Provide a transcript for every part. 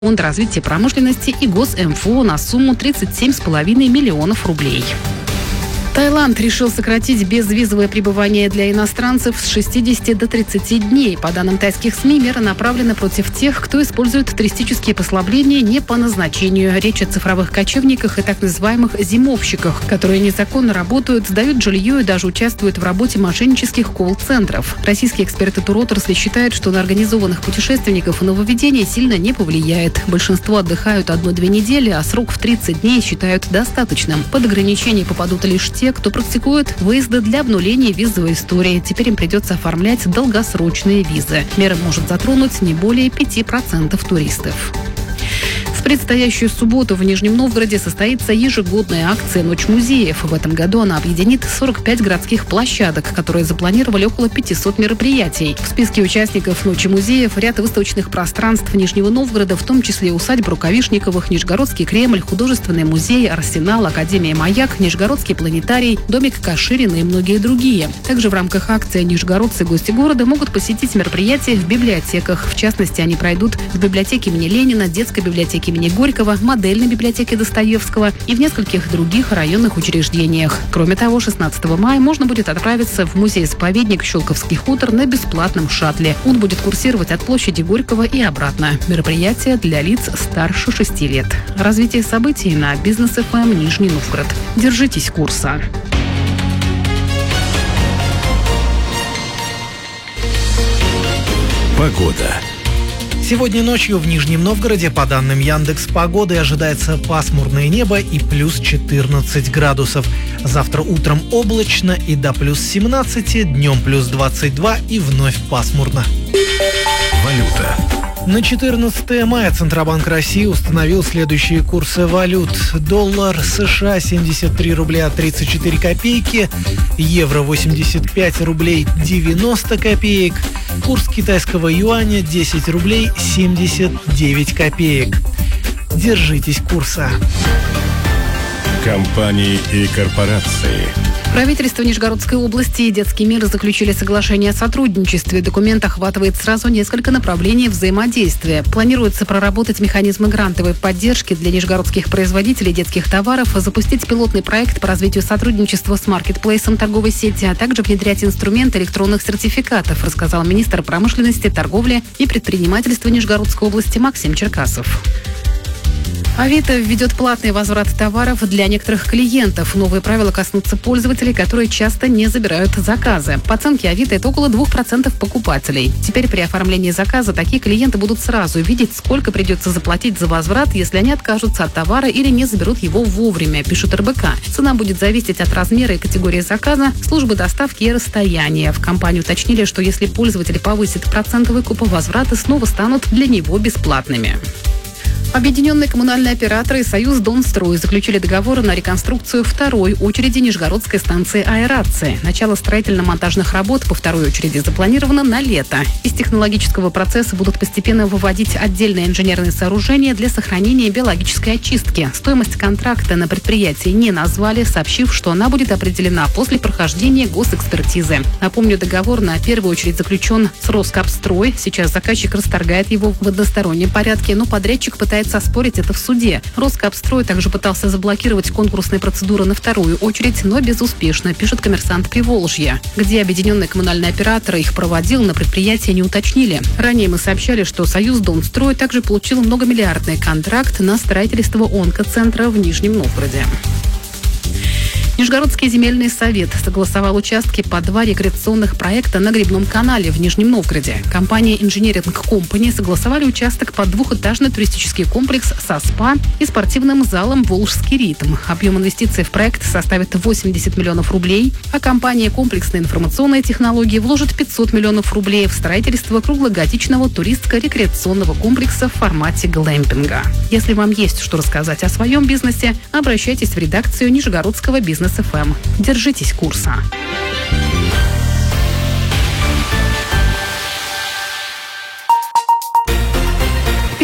Фонд развития промышленности и Госмфо на сумму 37,5 миллионов рублей. Таиланд решил сократить безвизовое пребывание для иностранцев с 60 до 30 дней. По данным тайских СМИ, мера направлена против тех, кто использует туристические послабления не по назначению. Речь о цифровых кочевниках и так называемых зимовщиках, которые незаконно работают, сдают жилье и даже участвуют в работе мошеннических колл-центров. Российские эксперты туротрасли считают, что на организованных путешественников нововведение сильно не повлияет. Большинство отдыхают 1-2 недели, а срок в 30 дней считают достаточным. Под ограничения попадут лишь те, кто практикует выезды для обнуления визовой истории. Теперь им придется оформлять долгосрочные визы. Мера может затронуть не более 5% туристов. В предстоящую субботу в Нижнем Новгороде состоится ежегодная акция «Ночь музеев». В этом году она объединит 45 городских площадок, которые запланировали около 500 мероприятий. В списке участников «Ночи музеев» ряд выставочных пространств Нижнего Новгорода, в том числе усадьба Рукавишниковых, Нижегородский Кремль, художественный музей, Арсенал, Академия «Маяк», Нижегородский планетарий, домик Каширина и многие другие. Также в рамках акции нижегородцы и гости города могут посетить мероприятия в библиотеках. В частности, они пройдут в библиотеке имени Ленина, детской библиотеке имени Горького, модельной библиотеке Достоевского и в нескольких других районных учреждениях. Кроме того, 16 мая можно будет отправиться в музей-заповедник Щелковский хутор на бесплатном шаттле. Он будет курсировать от площади Горького и обратно. Мероприятие для лиц старше 6 лет. Развитие событий на Бизнес ФМ Нижний Новгород. Держитесь курса. Погода. Сегодня ночью в Нижнем Новгороде, по данным Яндекс.Погоды, ожидается пасмурное небо и плюс 14 градусов. Завтра утром облачно и до плюс 17, днем плюс 22 и вновь пасмурно. Валюта. На 14 мая Центробанк России установил следующие курсы валют. Доллар США 73 рубля 34 копейки, евро 85 рублей 90 копеек, курс китайского юаня 10 рублей 79 копеек. Держитесь курса. Компании и корпорации. Правительство Нижегородской области и Детский мир заключили соглашение о сотрудничестве. Документ охватывает сразу несколько направлений взаимодействия. Планируется проработать механизмы грантовой поддержки для нижегородских производителей детских товаров, запустить пилотный проект по развитию сотрудничества с маркетплейсом торговой сети, а также внедрять инструмент электронных сертификатов, рассказал министр промышленности, торговли и предпринимательства Нижегородской области Максим Черкасов. Авито введет платный возврат товаров для некоторых клиентов. Новые правила коснутся пользователей, которые часто не забирают заказы. По оценке Авито это около 2% покупателей. Теперь при оформлении заказа такие клиенты будут сразу видеть, сколько придется заплатить за возврат, если они откажутся от товара или не заберут его вовремя, пишут РБК. Цена будет зависеть от размера и категории заказа, службы доставки и расстояния. В компании уточнили, что если пользователь повысит процент выкупа, возвраты снова станут для него бесплатными. Объединенные коммунальные операторы и Союз Донстрой заключили договор на реконструкцию второй очереди Нижегородской станции аэрации. Начало строительно-монтажных работ по второй очереди запланировано на лето. Из технологического процесса будут постепенно выводить отдельные инженерные сооружения для сохранения биологической очистки. Стоимость контракта на предприятии не назвали, сообщив, что она будет определена после прохождения госэкспертизы. Напомню, договор на первую очередь заключен с Роскапстрой. Сейчас заказчик расторгает его в одностороннем порядке, но подрядчик пытается оспорить это в суде. Роскапстрой также пытался заблокировать конкурсные процедуры на вторую очередь, но безуспешно, пишет «Коммерсант Приволжья». Где объединенные коммунальные операторы их проводил, на предприятии не уточнили. Ранее мы сообщали, что Союз Донстрой также получил многомиллиардный контракт на строительство онкоцентра в Нижнем Новгороде. Нижегородский земельный совет согласовал участки по 2 рекреационных проекта на Грибном канале в Нижнем Новгороде. Компания Engineering Company согласовали участок под двухэтажный туристический комплекс со СПА и спортивным залом «Волжский ритм». Объем инвестиций в проект составит 80 миллионов рублей, а компания «Комплексные информационные технологии» вложит 500 миллионов рублей в строительство круглогодичного туристско-рекреационного комплекса в формате глэмпинга. Если вам есть что рассказать о своем бизнесе, обращайтесь в редакцию Нижегородского бизнес ФМ. Держитесь курса.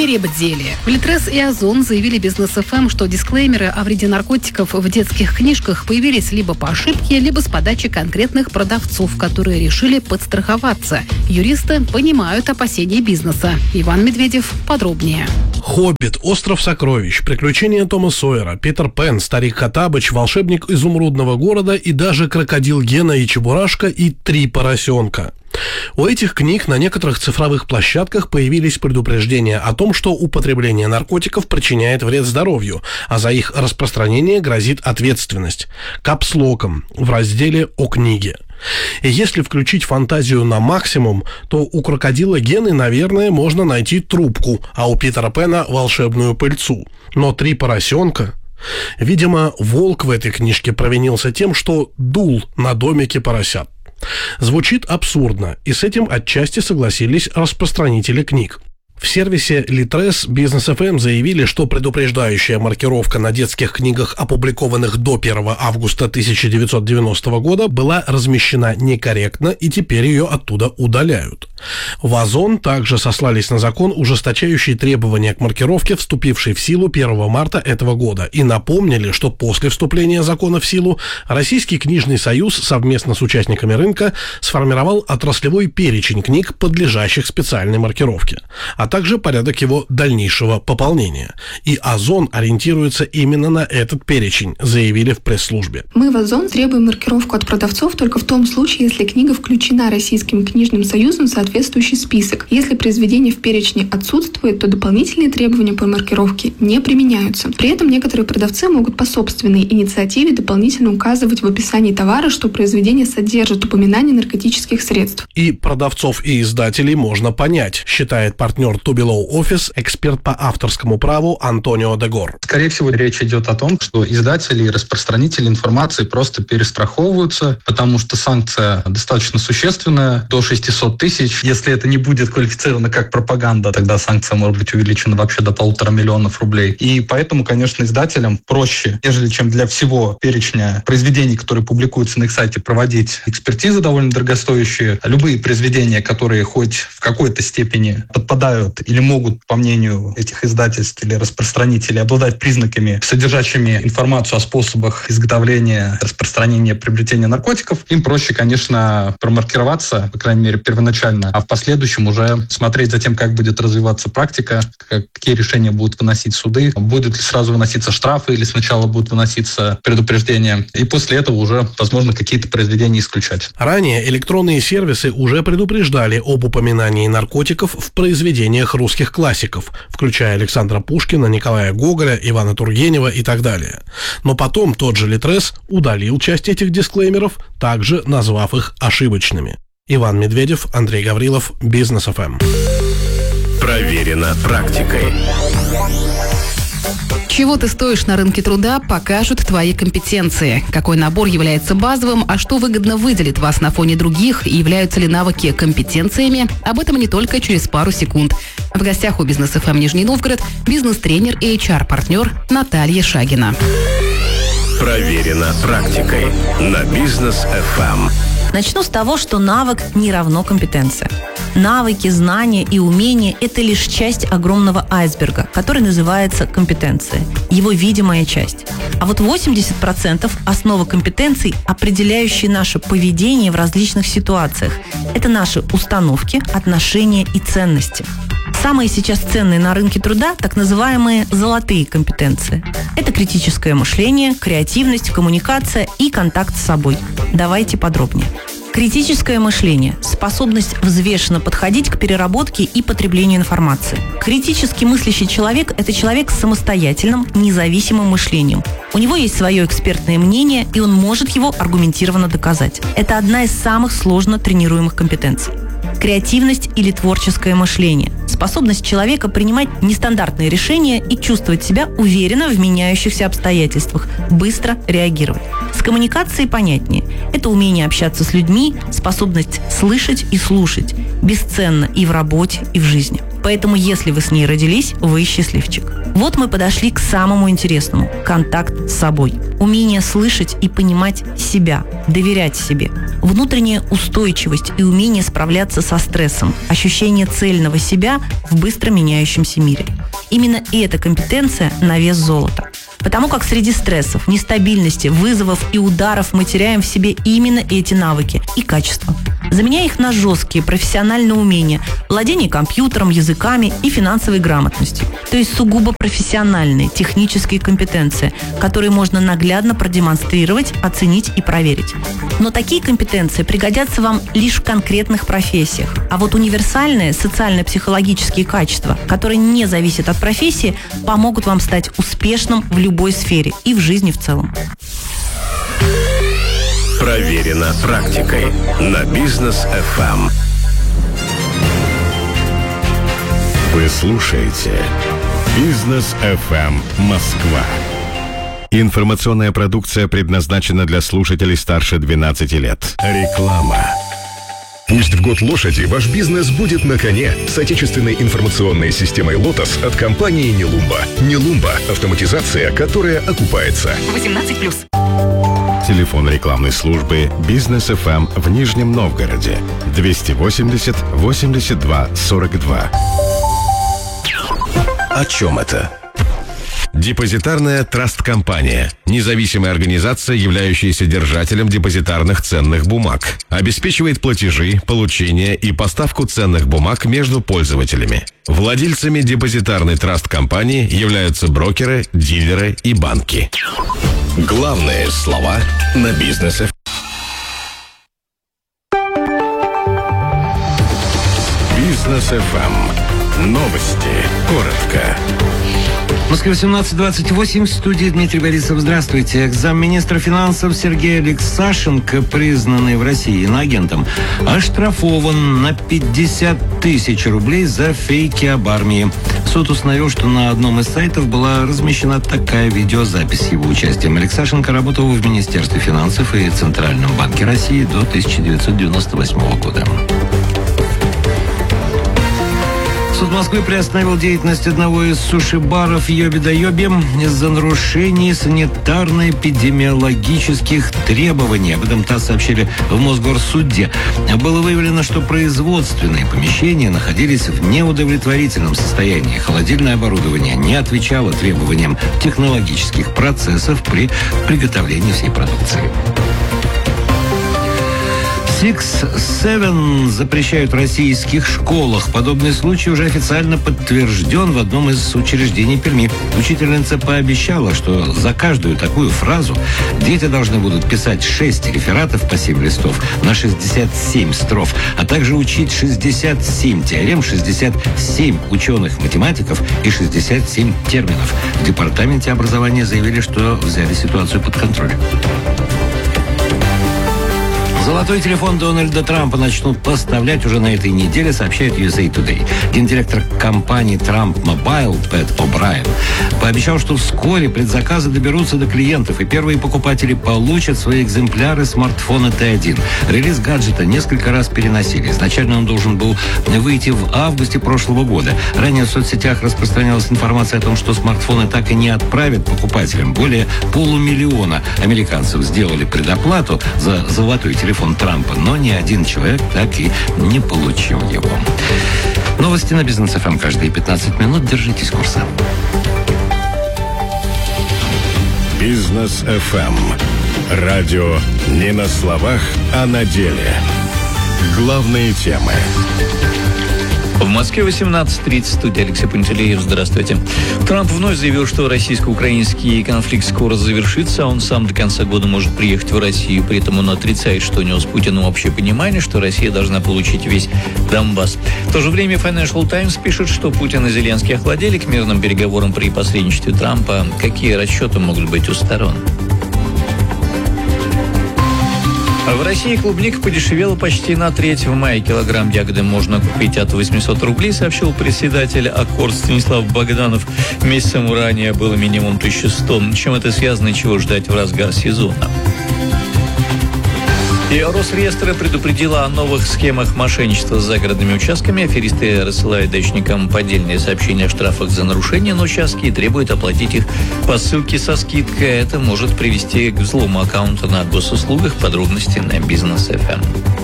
мире бдели. Литрес и Озон заявили Бизнес ФМ, что дисклеймеры о вреде наркотиков в детских книжках появились либо по ошибке, либо с подачи конкретных продавцов, которые решили подстраховаться. Юристы понимают опасения бизнеса. Иван Медведев подробнее. «Хоббит», «Остров сокровищ», «Приключения Тома Сойера», «Питер Пен», «Старик Хоттабыч», «Волшебник изумрудного города» и даже «Крокодил Гена и Чебурашка» и «Три поросенка». У этих книг на некоторых цифровых площадках появились предупреждения о том, что употребление наркотиков причиняет вред здоровью, а за их распространение грозит ответственность. Капслоком в разделе «О книге». И если включить фантазию на максимум, то у крокодила Гены, наверное, можно найти трубку, а у Питера Пена волшебную пыльцу. Но «Три поросенка»... Видимо, волк в этой книжке провинился тем, что дул на домике поросят. Звучит абсурдно, и с этим отчасти согласились распространители книг. В сервисе Литрес Бизнес ФМ заявили, что предупреждающая маркировка на детских книгах, опубликованных до 1 августа 1990 года, была размещена некорректно, и теперь ее оттуда удаляют. В Озон также сослались на закон, ужесточающий требования к маркировке, вступивший в силу 1 марта этого года, и напомнили, что после вступления закона в силу Российский книжный союз совместно с участниками рынка сформировал отраслевой перечень книг, подлежащих специальной маркировке, а также порядок его дальнейшего пополнения. И Озон ориентируется именно на этот перечень, заявили в пресс-службе. Мы в Озон требуем маркировку от продавцов только в том случае, если книга включена Российским книжным союзом в соответствующий список. Если произведение в перечне отсутствует, то дополнительные требования по маркировке не применяются. При этом некоторые продавцы могут по собственной инициативе дополнительно указывать в описании товара, что произведение содержит упоминание наркотических средств. И продавцов и издателей можно понять, считает партнер To Below Office, эксперт по авторскому праву Антонио Дегор. Скорее всего, речь идет о том, что издатели и распространители информации просто перестраховываются, потому что санкция достаточно существенная, до 600 тысяч. Если это не будет квалифицировано как пропаганда, тогда санкция может быть увеличена вообще до 1,5 миллиона рублей. И поэтому, конечно, издателям проще, нежели чем для всего перечня произведений, которые публикуются на их сайте, проводить экспертизы довольно дорогостоящие. Любые произведения, которые хоть в какой-то степени подпадают или могут, по мнению этих издательств или распространителей, обладать признаками, содержащими информацию о способах изготовления, распространения, приобретения наркотиков, им проще, конечно, промаркироваться, по крайней мере, первоначально, а в последующем уже смотреть за тем, как будет развиваться практика, какие решения будут выносить суды, будут ли сразу выноситься штрафы или сначала будут выноситься предупреждения, и после этого уже, возможно, какие-то произведения исключать. Ранее электронные сервисы уже предупреждали об упоминании наркотиков в произведениях русских классиков, включая Александра Пушкина, Николая Гоголя, Ивана Тургенева и так далее. Но потом тот же Литрес удалил часть этих дисклеймеров, также назвав их ошибочными. Иван Медведев, Андрей Гаврилов, Бизнес ФМ. Проверено практикой. Чего ты стоишь на рынке труда, покажут твои компетенции. Какой набор является базовым, а что выгодно выделит вас на фоне других, и являются ли навыки компетенциями, об этом не только через пару секунд. В гостях у Бизнес ФМ Нижний Новгород бизнес-тренер и HR-партнер Наталья Шагина. Проверено практикой на Бизнес ФМ. Начну с того, что навык не равно компетенция. Навыки, знания и умения – это лишь часть огромного айсберга, который называется компетенция, его видимая часть. А вот 80% основы компетенций, определяющие наше поведение в различных ситуациях, это наши установки, отношения и ценности. Самые сейчас ценные на рынке труда – так называемые золотые компетенции. Это критическое мышление, креативность, коммуникация и контакт с собой. Давайте подробнее. Критическое мышление – способность взвешенно подходить к переработке и потреблению информации. Критически мыслящий человек – это человек с самостоятельным, независимым мышлением. У него есть свое экспертное мнение, и он может его аргументированно доказать. Это одна из самых сложно тренируемых компетенций. Креативность или творческое мышление – способность человека принимать нестандартные решения и чувствовать себя уверенно в меняющихся обстоятельствах, быстро реагировать. С коммуникацией понятнее. Это умение общаться с людьми, способность слышать и слушать, бесценно и в работе, и в жизни. Поэтому, если вы с ней родились, вы счастливчик. Вот мы подошли к самому интересному – контакт с собой. Умение слышать и понимать себя, доверять себе. Внутренняя устойчивость и умение справляться со стрессом, ощущение цельного себя в быстро меняющемся мире. Именно эта компетенция на вес золота. Потому как среди стрессов, нестабильности, вызовов и ударов мы теряем в себе именно эти навыки и качества. Заменяя их на жесткие профессиональные умения, владение компьютером, языками и финансовой грамотностью. То есть сугубо профессиональные, технические компетенции, которые можно наглядно продемонстрировать, оценить и проверить. Но такие компетенции пригодятся вам лишь в конкретных профессиях. А вот универсальные социально-психологические качества, которые не зависят от профессии, помогут вам стать успешным в любой сфере и в жизни в целом. Проверено практикой на Бизнес FM. Вы слушаете Бизнес FM Москва. Информационная продукция предназначена для слушателей старше 12 лет. Реклама. Пусть в год лошади ваш бизнес будет на коне с отечественной информационной системой «Лотос» от компании «Нелумба». «Нелумба» – автоматизация, которая окупается. 18+. Телефон рекламной службы Бизнес FM в Нижнем Новгороде 280 82 42. О чем это? Депозитарная траст-компания. Независимая организация, являющаяся держателем депозитарных ценных бумаг. Обеспечивает платежи, получение и поставку ценных бумаг между пользователями. Владельцами депозитарной траст-компании являются брокеры, дилеры и банки. Главные слова на Бизнес FM. Бизнес FM. Новости. Коротко. В Москве 18:28, в студии Дмитрий Борисов. Здравствуйте. Замминистра финансов Сергей Алексашенко, признанный в России иноагентом, оштрафован на 50 тысяч рублей за фейки об армии. Суд установил, что на одном из сайтов была размещена такая видеозапись с его участием. Алексашенко работал в Министерстве финансов и Центральном банке России до 1998 года. Суд Москвы приостановил деятельность одного из суши-баров «Йоби да Йоби» из-за нарушений санитарно-эпидемиологических требований. Об этом ТАСС сообщили в Мосгорсуде. Было выявлено, что производственные помещения находились в неудовлетворительном состоянии. Холодильное оборудование не отвечало требованиям технологических процессов при приготовлении всей продукции. Six7 запрещают в российских школах. Подобный случай уже официально подтвержден в одном из учреждений Перми. Учительница пообещала, что за каждую такую фразу дети должны будут писать 6 рефератов по 7 листов на 67 строф, а также учить 67 теорем, 67 ученых-математиков и 67 терминов. В департаменте образования заявили, что взяли ситуацию под контроль. Золотой телефон Дональда Трампа начнут поставлять уже на этой неделе, сообщает USA Today. Гендиректор компании Trump Mobile Пэт О'Брайен пообещал, что вскоре предзаказы доберутся до клиентов, и первые покупатели получат свои экземпляры смартфона T1. Релиз гаджета несколько раз переносили. Изначально он должен был выйти в августе прошлого года. Ранее в соцсетях распространялась информация о том, что смартфоны так и не отправят покупателям. Более 500 000 американцев сделали предоплату за золотой телефон Трампа, но ни один человек так и не получил его. Новости на Бизнес FM каждые 15 минут. Держитесь курса. Бизнес FM. Радио не на словах, а на деле. Главные темы. В Москве 18:30, студия Алексей Пантелеев. Здравствуйте. Трамп вновь заявил, что российско-украинский конфликт скоро завершится, а он сам до конца года может приехать в Россию. При этом он отрицает, что у него с Путиным общее понимание, что Россия должна получить весь Донбасс. В то же время Financial Times пишет, что Путин и Зеленский охладели к мирным переговорам при посредничестве Трампа. Какие расчеты могут быть у сторон? В России клубника подешевела почти на треть. В мае килограмм ягоды можно купить от 800 рублей, сообщил председатель Аккорд Станислав Богданов. Месяцем ранее было минимум 1100. Чем это связано и чего ждать в разгар сезона? И Росреестр предупредила о новых схемах мошенничества с загородными участками. Аферисты рассылают дачникам поддельные сообщения о штрафах за нарушение на участке и требуют оплатить их по ссылке со скидкой. Это может привести к взлому аккаунта на госуслугах. Подробности на Бизнес ФМ.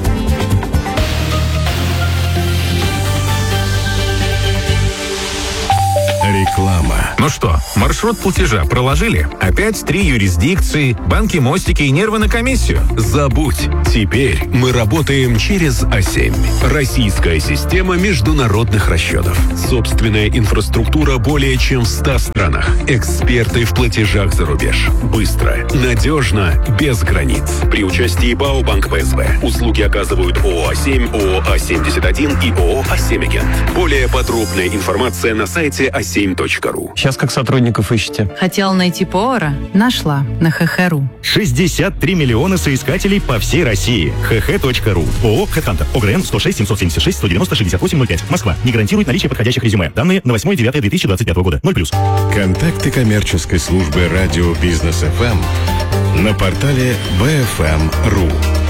Реклама. Ну что, маршрут платежа проложили? Опять 3 юрисдикции, банки, мостики и нервы на комиссию? Забудь. Теперь мы работаем через А7. Российская система международных расчетов. Собственная инфраструктура более чем в 100 странах. Эксперты в платежах за рубеж. Быстро, надежно, без границ. При участии БАО «Банк ПСБ». Услуги оказывают ООО «А7», ООО «А71» и ООО «А7-Агент». Более подробная информация на сайте a7.ru. Сейчас как сотрудников ищете? Хотела найти повара? Нашла на ХХ.ру. 63 миллиона соискателей по всей России. ХХ.ру. ООО «Хэдхантер». ОГРН 106 776 190 6805. Москва. Не гарантирует наличие подходящих резюме. Данные на 8.9.2025 года. 0+. Контакты коммерческой службы радио Бизнес ФМ на портале bfm.ru.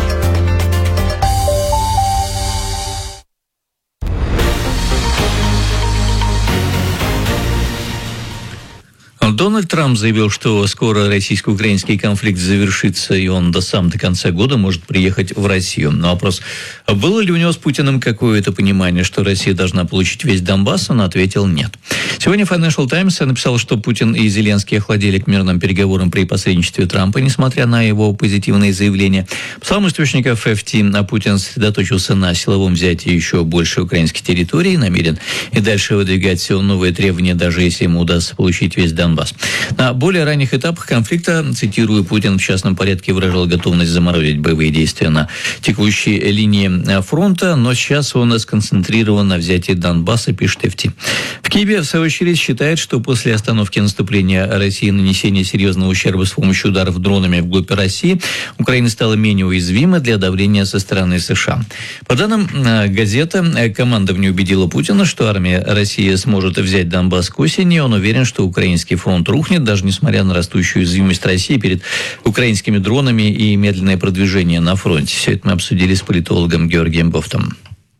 Дональд Трамп заявил, что скоро российско-украинский конфликт завершится, и он сам до конца года может приехать в Россию. Но вопрос, было ли у него с Путиным какое-то понимание, что Россия должна получить весь Донбасс, он ответил нет. Сегодня Financial Times написал, что Путин и Зеленский охладели к мирным переговорам при посредничестве Трампа, несмотря на его позитивные заявления. По словам источников FT, Путин сосредоточился на силовом взятии еще больше украинских территорий, намерен и дальше выдвигать все новые требования, даже если ему удастся получить весь Донбасс. На более ранних этапах конфликта, цитирую, Путин в частном порядке выражал готовность заморозить боевые действия на текущей линии фронта, но сейчас он сконцентрирован на взятии Донбасса, пишет FT. В Киеве, в свою очередь, считает, что после остановки наступления России и нанесения серьезного ущерба с помощью ударов дронами вглубь России, Украина стала менее уязвима для давления со стороны США. По данным газеты, командование убедило Путина, что армия России сможет взять Донбасс к осени. Он уверен, что украинский фронт рухнет, даже несмотря на растущую уязвимость России перед украинскими дронами и медленное продвижение на фронте. Все это мы обсудили с политологом Георгием Бофтом.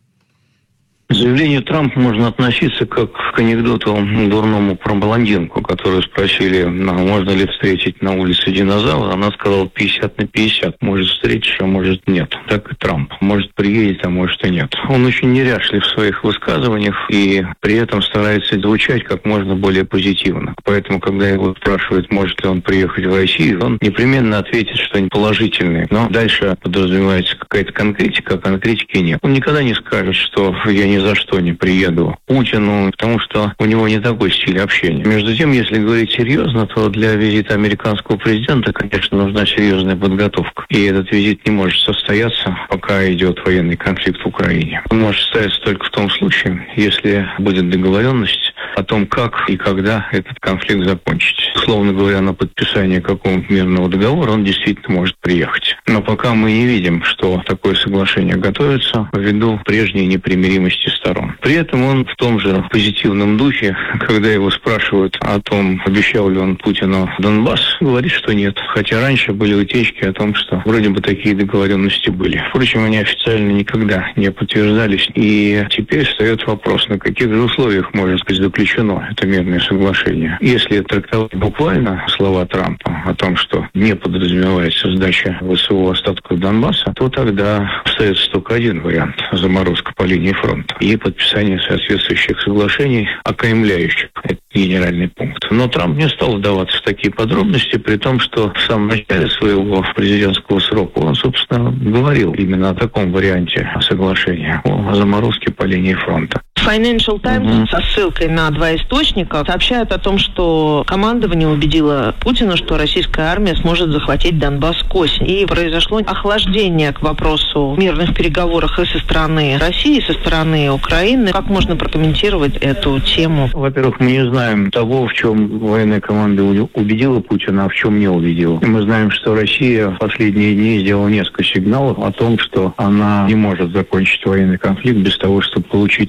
К заявлению Трампа можно относиться как к анекдоту дурному про блондинку, которую спросили, можно ли встретить на улице динозавра. Она сказала 50/50. Может встретишь, а может нет. Так и Трамп. Может приедет, а может и нет. Он очень неряшлив в своих высказываниях и при этом старается звучать как можно более позитивно. Поэтому, когда его спрашивают, может ли он приехать в Россию, он непременно ответит что-нибудь положительное. Но дальше подразумевается какая-то конкретика, а конкретики нет. Он никогда не скажет, что я ни за что не приеду к Путину, потому что у него не такой стиль общения. Между тем, если говорить серьезно, то для визита американского президента, конечно, нужна серьезная подготовка. И этот визит не может состояться, пока идет военный конфликт в Украине. Он может состояться только в том случае, если будет договоренность о том, как и когда этот конфликт закончить. Условно говоря, на подписание какого-то мирного договора он действительно может приехать. Но пока мы не видим, что такое соглашение готовится ввиду прежней непримиримости сторон. При этом он в том же позитивном духе, когда его спрашивают о том, обещал ли он Путину Донбасс, говорит, что нет. Хотя раньше были утечки о том, что вроде бы такие договоренности были. Впрочем, они официально никогда не подтверждались. И теперь встает вопрос, на каких же условиях может быть заключено это мирное соглашение. Если трактовать буквально слова Трампа о том, что не подразумевается сдача ВСУ остатков Донбасса, то тогда остается только один вариант – заморозка по линии фронта и подписание соответствующих соглашений, окаймляющих этот генеральный пункт. Но Трамп не стал вдаваться в такие подробности, при том, что в самом начале своего президентского срока он, собственно, говорил именно о таком варианте соглашения, о заморозке по линии фронта. Financial Times со ссылкой на 2 источника сообщает о том, что командование убедило Путина, что российская армия сможет захватить Донбасс к осени. И произошло охлаждение к вопросу в мирных переговорах и со стороны России, и со стороны Украины. Как можно прокомментировать эту тему? Во-первых, мы не знаем того, в чем военная команда убедила Путина, а в чем не убедила. Мы знаем, что Россия в последние дни сделала несколько сигналов о том, что она не может закончить военный конфликт без того, чтобы получить оставшиеся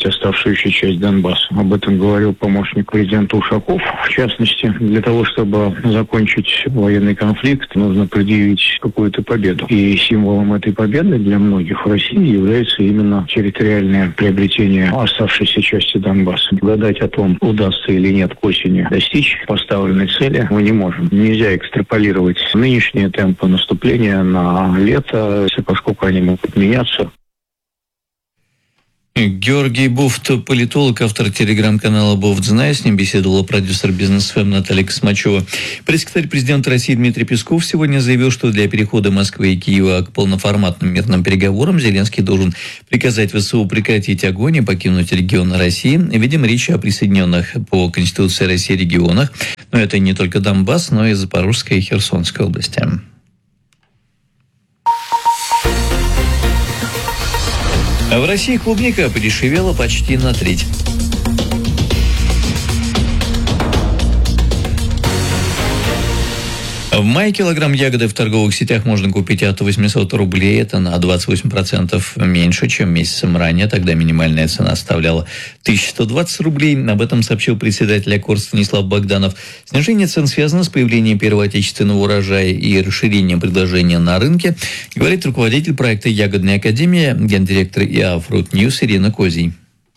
большущая часть Донбасса. Об этом говорил помощник президента Ушаков. В частности, для того, чтобы закончить военный конфликт, нужно предъявить какую-то победу. И символом этой победы для многих в России является именно территориальное приобретение оставшейся части Донбасса. Гадать о том, удастся или нет к осени достичь поставленной цели, мы не можем. Нельзя экстраполировать нынешние темпы наступления на лето, поскольку они могут меняться. Георгий Буфт, политолог, автор телеграм-канала «Буфт знает». С ним беседовала продюсер «Бизнес-ФМ» Наталья Космачева. Пресс-секретарь президента России Дмитрий Песков сегодня заявил, что для перехода Москвы и Киева к полноформатным мирным переговорам Зеленский должен приказать ВСУ прекратить огонь и покинуть регионы России. Видимо, речь о присоединенных по Конституции России регионах. Но это не только Донбасс, но и Запорожская и Херсонская области. А в России клубника подешевела почти на треть. В мае килограмм ягоды в торговых сетях можно купить от 800 рублей. Это на 28% меньше, чем месяцем ранее. Тогда минимальная цена составляла 1120 рублей. Об этом сообщил председатель АККОР Станислав Богданов. Снижение цен связано с появлением первого отечественного урожая и расширением предложения на рынке, говорит руководитель проекта «Ягодная академия», гендиректор ИА «Fruit News» Ирина Козий.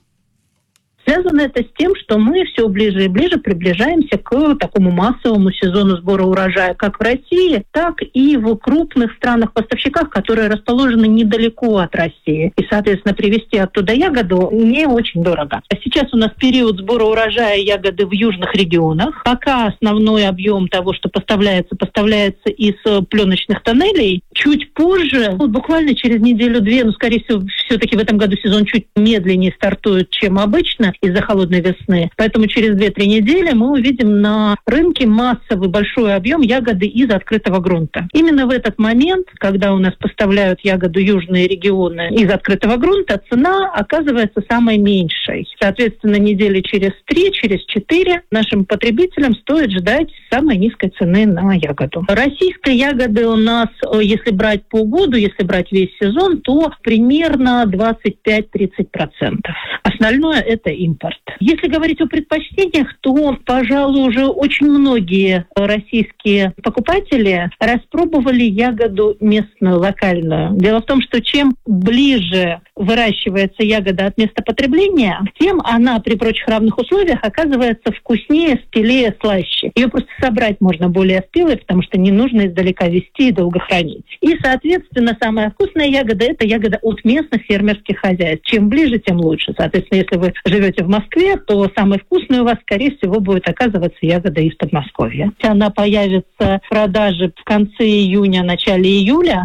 Связано это с тем, что мы все ближе и ближе приближаемся к такому массовому сезону сбора урожая как в России, так и в крупных странах-поставщиках, которые расположены недалеко от России. И, соответственно, привезти оттуда ягоду не очень дорого. Сейчас у нас период сбора урожая ягоды в южных регионах. Пока основной объем того, что поставляется из пленочных тоннелей. Чуть позже, буквально через неделю-две, скорее всего, все-таки в этом году сезон чуть медленнее стартует, чем обычно, из-за холодной весны. Поэтому через 2-3 недели мы увидим на рынке массовый большой объем ягоды из открытого грунта. Именно в этот момент, когда у нас поставляют ягоду южные регионы из открытого грунта, цена оказывается самой меньшей. Соответственно, недели через 3, через 4 нашим потребителям стоит ждать самой низкой цены на ягоду. Российской ягоды у нас, если брать по году, если брать весь сезон, то примерно 25-30%. Остальное – это импорт. Если говорить о предпочтениях, то, пожалуй, уже очень многие российские покупатели распробовали ягоду местную, локальную. Дело в том, что чем ближе выращивается ягода от места потребления, тем она при прочих равных условиях оказывается вкуснее, спелее, слаще. Ее просто собрать можно более спелой, потому что не нужно издалека везти и долго хранить. И, соответственно, самая вкусная ягода – это ягода от местных фермерских хозяйств. Чем ближе, тем лучше. Соответственно, если вы живете в Москве, то самой вкусной у вас, скорее всего, будет оказываться ягода из Подмосковья. Она появится в продаже в конце июня, начале июля.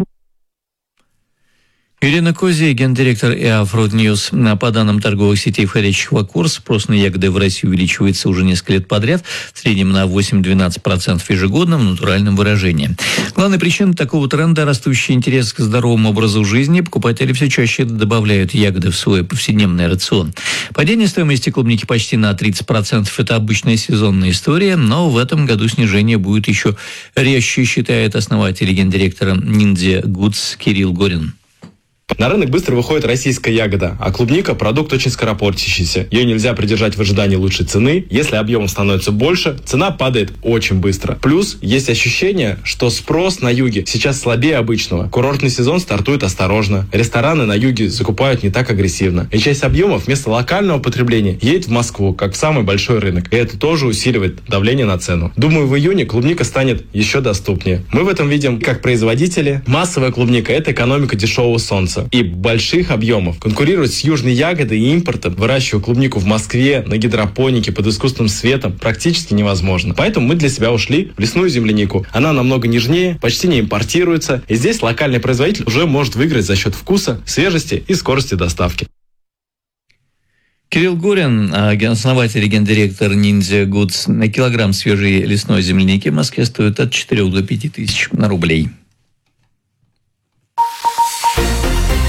Ирина Козия, гендиректор ИА «Fruit News». По данным торговых сетей, входящих в АККОР, спрос на ягоды в России увеличивается уже несколько лет подряд, в среднем на 8-12% ежегодно в натуральном выражении. Главной причиной такого тренда – растущий интерес к здоровому образу жизни. Покупатели все чаще добавляют ягоды в свой повседневный рацион. Падение стоимости клубники почти на 30% – это обычная сезонная история, но в этом году снижение будет еще резче, считает основатель и гендиректор Ninja Goods Кирилл Горин. На рынок быстро выходит российская ягода, а клубника – продукт очень скоропортящийся. Ее нельзя придержать в ожидании лучшей цены. Если объем становится больше, цена падает очень быстро. Плюс есть ощущение, что спрос на юге сейчас слабее обычного. Курортный сезон стартует осторожно. Рестораны на юге закупают не так агрессивно. И часть объемов вместо локального потребления едет в Москву, как в самый большой рынок. И это тоже усиливает давление на цену. Думаю, в июне клубника станет еще доступнее. Мы в этом видим, как производители. Массовая клубника – это экономика дешевого солнца и больших объемов. Конкурировать с южной ягодой и импортом, выращивая клубнику в Москве, на гидропонике, под искусственным светом, практически невозможно. Поэтому мы для себя ушли в лесную землянику. Она намного нежнее, почти не импортируется, и здесь локальный производитель уже может выиграть за счет вкуса, свежести и скорости доставки. Кирилл Горин, основатель и гендиректор Ninja Goods. На килограмм свежей лесной земляники в Москве стоит от 4 до 5 тысяч рублей.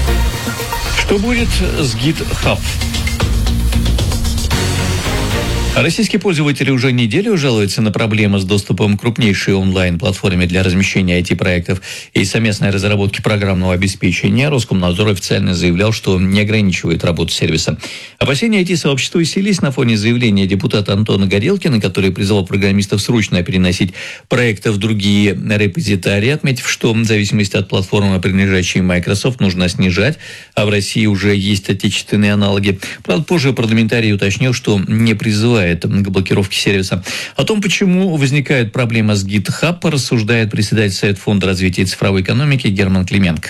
Что будет с GitHub? Российские пользователи уже неделю жалуются на проблемы с доступом к крупнейшей онлайн-платформе для размещения IT-проектов и совместной разработки программного обеспечения. Роскомнадзор официально заявлял, что не ограничивает работу сервиса. Опасения IT-сообщества усилились на фоне заявления депутата Антона Горелкина, который призвал программистов срочно переносить проекты в другие репозитарии, отметив, что в зависимости от платформы, принадлежащей Microsoft, нужно снижать, а в России уже есть отечественные аналоги. Правда, позже парламентарий уточнил, что не призывает к блокировке сервиса. О том, почему возникает проблема с GitHub, рассуждает председатель Совета фонда развития цифровой экономики Герман Клименко.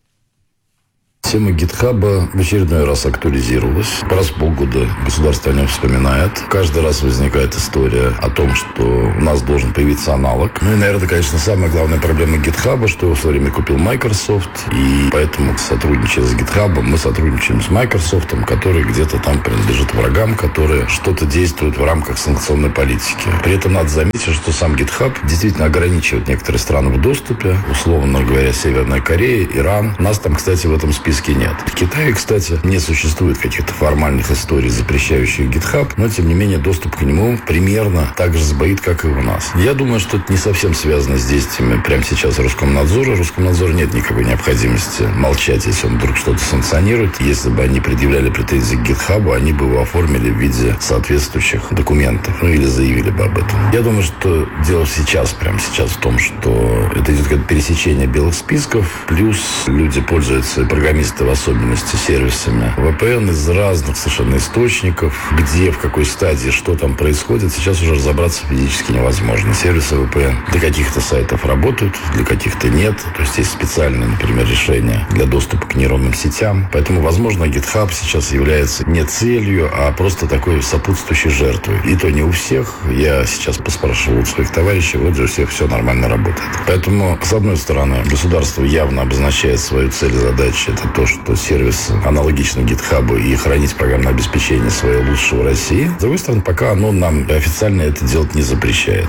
Тема GitHub в очередной раз актуализировалась. Раз в полгода государство о нем вспоминает. Каждый раз возникает история о том, что у нас должен появиться аналог. Ну и, наверное, конечно, самая главная проблема GitHub, что его в свое время купил Microsoft. И поэтому, сотрудничая с GitHub, мы сотрудничаем с Microsoft, который где-то там принадлежит врагам, которые что-то действуют в рамках санкционной политики. При этом надо заметить, что сам GitHub действительно ограничивает некоторые страны в доступе. Условно говоря, Северная Корея, Иран. Нас там, кстати, в этом списке нет. В Китае, кстати, не существует каких-то формальных историй, запрещающих GitHub, но, тем не менее, доступ к нему примерно так же сбоит, как и у нас. Я думаю, что это не совсем связано с действиями прямо сейчас Роскомнадзора. Роскомнадзору нет никакой необходимости молчать, если он вдруг что-то санкционирует. Если бы они предъявляли претензии к GitHub, они бы его оформили в виде соответствующих документов, ну или заявили бы об этом. Я думаю, что дело прямо сейчас в том, что это идет как пересечение белых списков, плюс люди пользуются, программисты в особенности, сервисами VPN из разных совершенно источников, где, в какой стадии, что там происходит, сейчас уже разобраться физически невозможно. Сервисы VPN для каких-то сайтов работают, для каких-то нет. То есть есть специальные, например, решения для доступа к нейронным сетям. Поэтому, возможно, GitHub сейчас является не целью, а просто такой сопутствующей жертвой. И то не у всех. Я сейчас поспрашивал у своих товарищей, вроде у всех все нормально работает. Поэтому, с одной стороны, государство явно обозначает свою цель и задачу. Это то, что сервис аналогичный GitHub и хранить программное обеспечение свое лучше в России. С другой стороны, пока оно нам официально это делать не запрещает.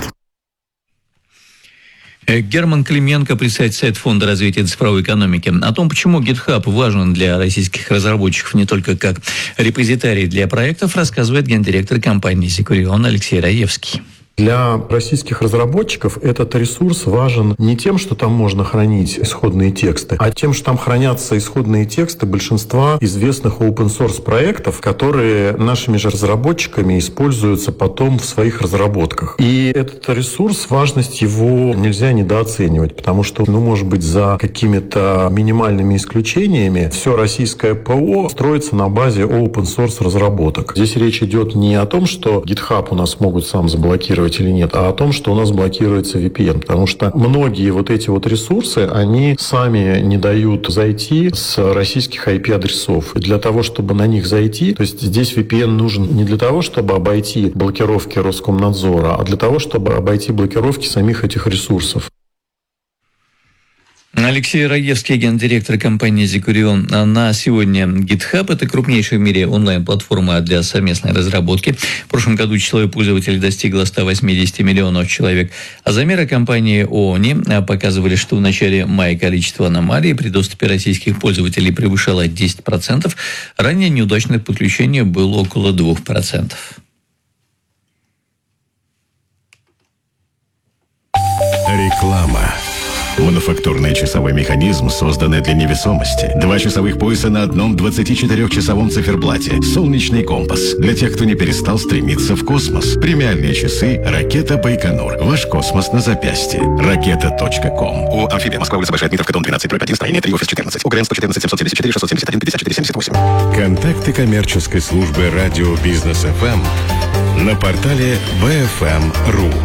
Герман Клименко, председатель Совета фонда развития цифровой экономики. О том, почему GitHub важен для российских разработчиков не только как репозитарий для проектов, рассказывает гендиректор компании Zikurion Алексей Раевский. Для российских разработчиков этот ресурс важен не тем, что там можно хранить исходные тексты, а тем, что там хранятся исходные тексты большинства известных open-source проектов, которые нашими же разработчиками используются потом в своих разработках. И этот ресурс, важность его нельзя недооценивать, потому что, может быть, за какими-то минимальными исключениями все российское ПО строится на базе open-source разработок. Здесь речь идет не о том, что GitHub у нас могут сам заблокировать или нет, а о том, что у нас блокируется VPN, потому что многие вот эти вот ресурсы, они сами не дают зайти с российских IP-адресов. И для того, чтобы на них зайти, то есть здесь VPN нужен не для того, чтобы обойти блокировки Роскомнадзора, а для того, чтобы обойти блокировки самих этих ресурсов. Алексей Раевский, гендиректор компании Zikurion. На сегодня GitHub – это крупнейшая в мире онлайн-платформа для совместной разработки. В прошлом году число пользователей достигло 180 миллионов человек. А замеры компании ООН показывали, что в начале мая количество аномалий при доступе российских пользователей превышало 10%. Ранее неудачных подключений было около 2%. Реклама. Мануфактурный часовой механизм, созданный для невесомости. 2 часовых пояса на одном 24-часовом циферблате. Солнечный компас. Для тех, кто не перестал стремиться в космос. Премиальные часы «Ракета Байконур». Ваш космос на запястье. Ракета.ком. ООО «Амфибия». Москва, улица Большая Дмитровка, дом 12/1, строение 3, офис 14. УГРН 114 774 671 54 78. Контакты коммерческой службы радио Бизнес ФМ на портале BFM.ru.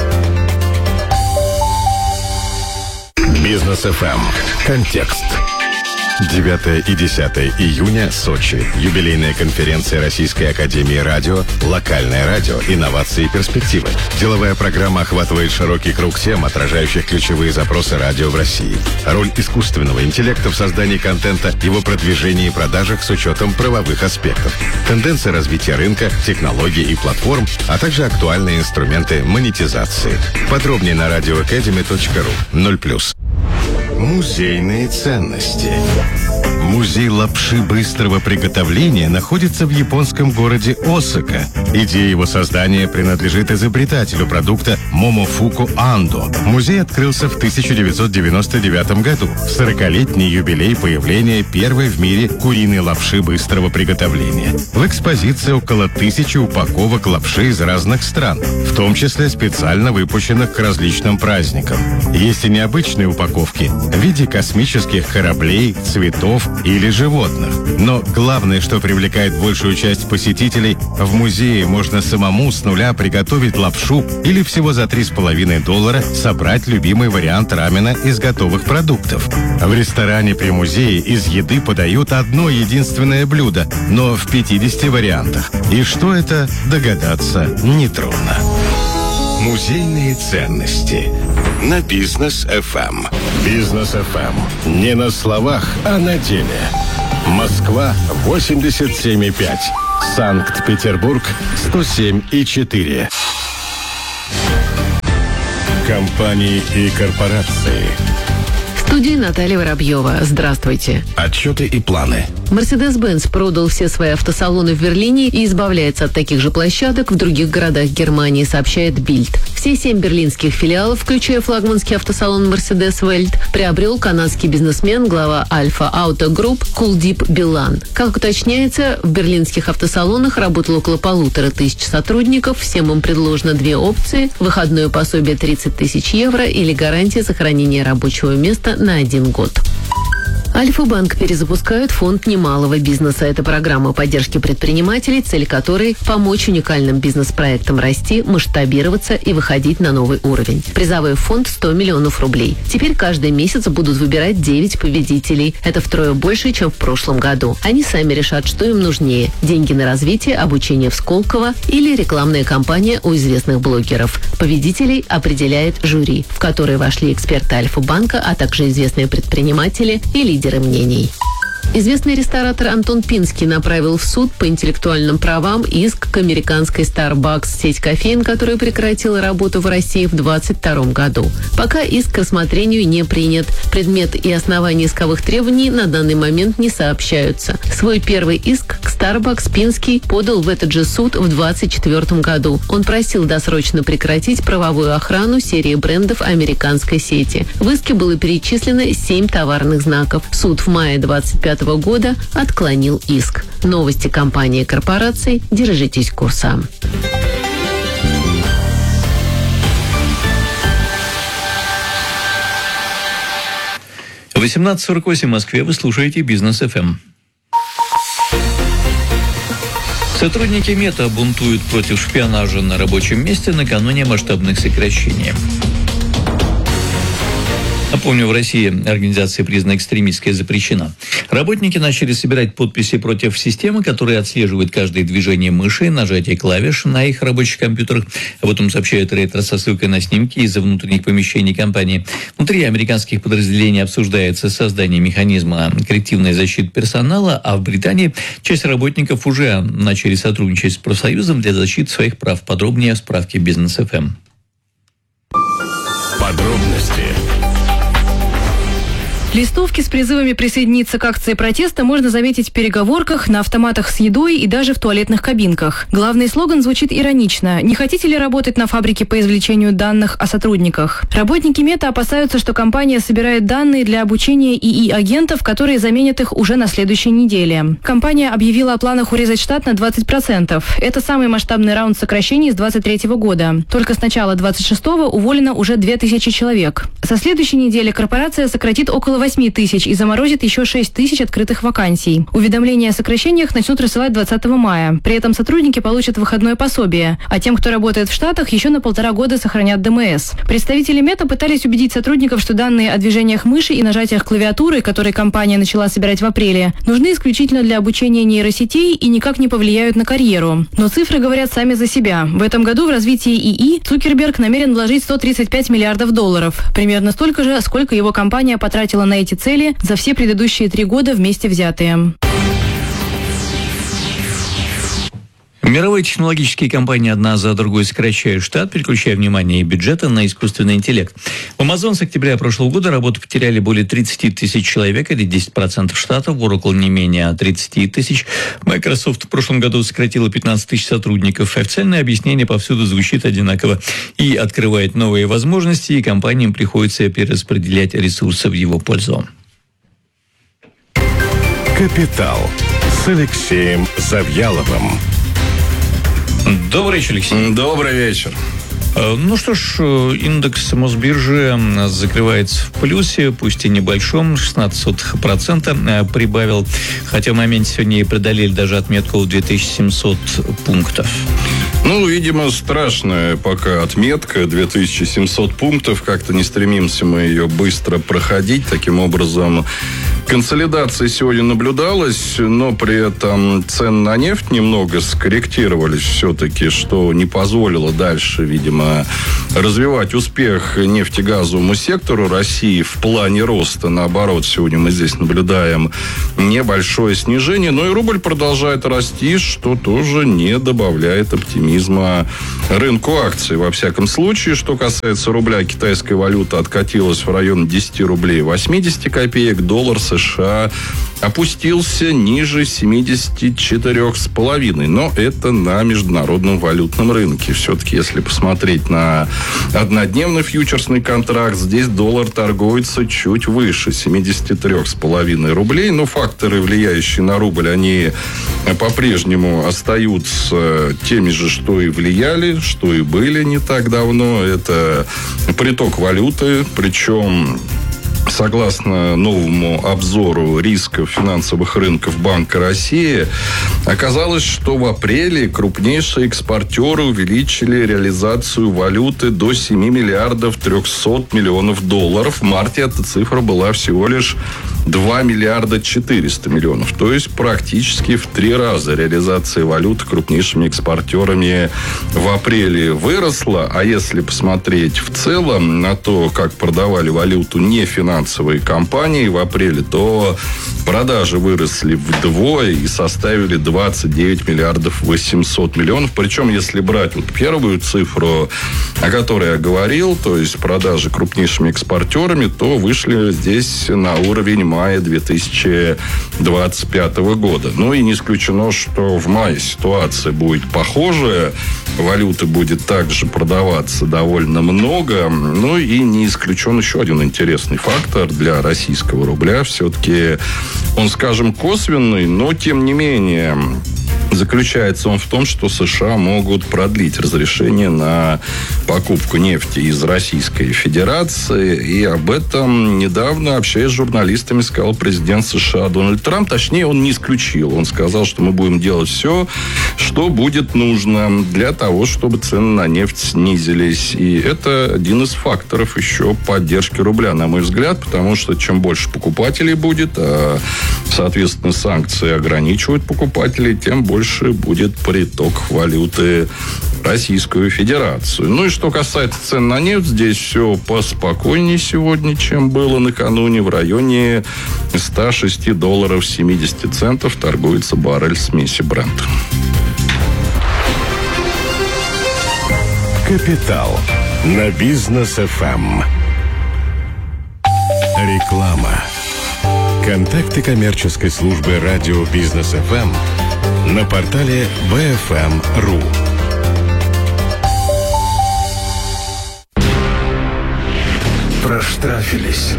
Бизнес ФМ. Контекст. 9 и 10 июня, Сочи. Юбилейная конференция Российской академии радио «Локальное радио. Инновации и перспективы». Деловая программа охватывает широкий круг тем, отражающих ключевые запросы радио в России. Роль искусственного интеллекта в создании контента, его продвижении и продажах с учетом правовых аспектов. Тенденции развития рынка, технологий и платформ, а также актуальные инструменты монетизации. Подробнее на radioacademy.ru. 0+. Музейные ценности. Музей лапши быстрого приготовления находится в японском городе Осака. Идея его создания принадлежит изобретателю продукта Момофуку Андо. Музей открылся в 1999 году, в 40-летний юбилей появления первой в мире куриной лапши быстрого приготовления. В экспозиции около 1000 упаковок лапши из разных стран, в том числе специально выпущенных к различным праздникам. Есть и необычные упаковки в виде космических кораблей, цветов или животных. Но главное, что привлекает большую часть посетителей, в музее можно самому с нуля приготовить лапшу или всего за $3,5 собрать любимый вариант рамена из готовых продуктов. В ресторане при музее из еды подают одно единственное блюдо, но в 50 вариантах. И что это, догадаться нетрудно. Музейные ценности на Бизнес FM. Бизнес FM. Не на словах, а на деле. Москва 87,5. Санкт-Петербург 107,4. Компании и корпорации. В студии Наталья Воробьева. Здравствуйте. Отчеты и планы. Mercedes-Benz продал все свои автосалоны в Берлине и избавляется от таких же площадок в других городах Германии, сообщает Bild. Все 7 берлинских филиалов, включая флагманский автосалон Mercedes-Welt, приобрел канадский бизнесмен, глава Alfa Auto Group Kuldeep Билан. Как уточняется, в берлинских автосалонах работало около 1500 сотрудников, всем им предложено 2 опции: выходное пособие 30 000 евро или гарантия сохранения рабочего места на 1 год. Альфа-банк перезапускают фонд немалого бизнеса. Это программа поддержки предпринимателей, цель которой – помочь уникальным бизнес-проектам расти, масштабироваться и выходить на новый уровень. Призовой фонд – 100 миллионов рублей. Теперь каждый месяц будут выбирать 9 победителей. Это втрое больше, чем в прошлом году. Они сами решат, что им нужнее – деньги на развитие, обучение в Сколково или рекламная кампания у известных блогеров. Победителей определяет жюри, в которое вошли эксперты Альфа-банка, а также известные предприниматели и лидеры мнений. Известный ресторатор Антон Пинский направил в суд по интеллектуальным правам иск к американской Starbucks, сеть кофеин, которая прекратила работу в России в 2022 году. Пока иск к рассмотрению не принят. Предмет и основания исковых требований на данный момент не сообщаются. Свой первый иск к Starbucks Пинский подал в этот же суд в 2024 году. Он просил досрочно прекратить правовую охрану серии брендов американской сети. В иске было перечислено 7 товарных знаков. Суд в мае 2025 года отклонил иск. Новости компании и корпораций. Держитесь курса. В 18:48 в Москве вы слушаете Бизнес FM. Сотрудники Мета бунтуют против шпионажа на рабочем месте накануне масштабных сокращений. Напомню, в России организация, признанная экстремистской, запрещена. Работники начали собирать подписи против системы, которая отслеживает каждое движение мыши и нажатие клавиш на их рабочих компьютерах. Об этом сообщает Рейтер со ссылкой на снимки из-за внутренних помещений компании. Внутри американских подразделений обсуждается создание механизма коллективной защиты персонала, а в Британии часть работников уже начали сотрудничать с профсоюзом для защиты своих прав. Подробнее в справке Бизнес FM. Подробности. Листовки с призывами присоединиться к акции протеста можно заметить в переговорках, на автоматах с едой и даже в туалетных кабинках. Главный слоган звучит иронично: «Не хотите ли работать на фабрике по извлечению данных о сотрудниках?» Работники Мета опасаются, что компания собирает данные для обучения ИИ-агентов, которые заменят их уже на следующей неделе. Компания объявила о планах урезать штат на 20%. Это самый масштабный раунд сокращений с 2023 года. Только с начала 2026-го уволено уже 2000 человек. Со следующей недели корпорация сократит около 8 тысяч и заморозит еще 6 тысяч открытых вакансий. Уведомления о сокращениях начнут рассылать 20 мая. При этом сотрудники получат выходное пособие, а тем, кто работает в Штатах, еще на 1,5 года сохранят ДМС. Представители Мета пытались убедить сотрудников, что данные о движениях мыши и нажатиях клавиатуры, которые компания начала собирать в апреле, нужны исключительно для обучения нейросетей и никак не повлияют на карьеру. Но цифры говорят сами за себя. В этом году в развитие ИИ Цукерберг намерен вложить $135 миллиардов. Примерно столько же, сколько его компания потратила на эти цели за все предыдущие 3 года вместе взятые. Мировые технологические компании одна за другой сокращают штат, переключая внимание и бюджета на искусственный интеллект. В Amazon с октября прошлого года работу потеряли более 30 тысяч человек, или 10% штатов, в Oracle не менее 30 тысяч. Microsoft в прошлом году сократила 15 тысяч сотрудников. Официальное объяснение повсюду звучит одинаково и открывает новые возможности, и компаниям приходится перераспределять ресурсы в его пользу. «Капитал» с Алексеем Завьяловым. Добрый вечер, Алексей. Добрый вечер. Ну что ж, индекс Мосбиржи закрывается в плюсе, пусть и небольшом, 0,16% прибавил, хотя в моменте сегодня и преодолели даже отметку в 2700 пунктов. Ну, видимо, страшная пока отметка, 2700 пунктов, как-то не стремимся мы ее быстро проходить, таким образом консолидация сегодня наблюдалась, но при этом цены на нефть немного скорректировались все-таки, что не позволило дальше, видимо, развивать успех нефтегазовому сектору России в плане роста. Наоборот, сегодня мы здесь наблюдаем небольшое снижение, но и рубль продолжает расти, что тоже не добавляет оптимизма рынку акций. Во всяком случае, что касается рубля, китайская валюта откатилась в район 10 рублей 80 копеек, доллар США опустился ниже 74,5. Но это на международном валютном рынке. Все-таки, если посмотреть на однодневный фьючерсный контракт, здесь доллар торгуется чуть выше 73,5 рублей. Но факторы, влияющие на рубль, они по-прежнему остаются теми же, что и влияли, что и были не так давно. Это приток валюты, причем согласно новому обзору рисков финансовых рынков Банка России, оказалось, что в апреле крупнейшие экспортеры увеличили реализацию валюты до 7 миллиардов 300 миллионов долларов. В марте эта цифра была всего лишь 2 миллиарда 400 миллионов. То есть практически в 3 раза реализация валюты крупнейшими экспортерами в апреле выросла. А если посмотреть в целом на то, как продавали валюту не финансовые компании в апреле, то продажи выросли вдвое и составили 29 миллиардов 800 миллионов. Причем, если брать вот первую цифру, о которой я говорил, то есть продажи крупнейшими экспортерами, то вышли здесь на уровень мая 2025 года. Ну и не исключено, что в мае ситуация будет похожая. Валюты будет также продаваться довольно много. Ну и не исключен еще один интересный фактор для российского рубля. Все-таки он, скажем, косвенный, но тем не менее заключается он в том, что США могут продлить разрешение на покупку нефти из Российской Федерации. И об этом недавно, общаясь с журналистами, сказал президент США Дональд Трамп. Точнее, он не исключил. Он сказал, что мы будем делать все, что будет нужно для того, чтобы цены на нефть снизились. И это один из факторов еще поддержки рубля, на мой взгляд, потому что чем больше покупателей будет, а, соответственно, санкции ограничивают покупателей, тем больше будет приток валюты в Российскую Федерацию. Ну и что касается цен на нефть, здесь все поспокойнее сегодня, чем было накануне. В районе $106.70 торгуется баррель смеси Brent. «Капитал» на Бизнес ФМ. Реклама. Контакты коммерческой службы радио Бизнес ФМ на портале bfm.ru. Проштрафились.